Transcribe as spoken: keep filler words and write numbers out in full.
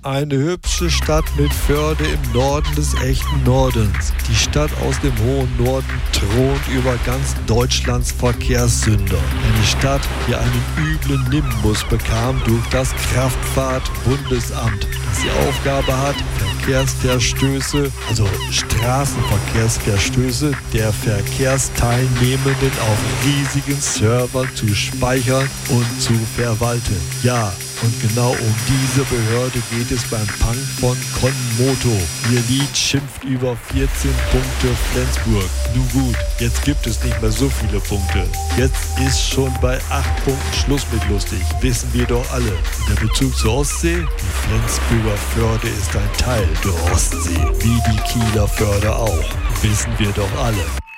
Eine hübsche Stadt mit Förde im Norden des echten Nordens. Die Stadt aus dem hohen Norden thront über ganz Deutschlands Verkehrssünder. Eine Stadt, die einen üblen Nimbus bekam durch das Kraftfahrtbundesamt, das die Aufgabe hat, Verkehrsverstöße, also Straßenverkehrsverstöße der Verkehrsteilnehmenden auf riesigen Servern zu speichern und zu verwalten. Ja, und genau um diese Behörde geht es beim Punk von Konmoto. Ihr Lied schimpft über vierzehn Punkte Flensburg. Nun gut, jetzt gibt es nicht mehr so viele Punkte. Jetzt ist schon bei acht Punkten Schluss mit lustig. Wissen wir doch alle. Der Bezug zur Ostsee? Die Flensburger Förde ist ein Teil der Ostsee. Wie die Kieler Förde auch. Wissen wir doch alle.